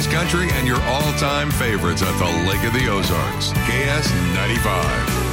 country and your all-time favorites at the Lake of the Ozarks. KS 95.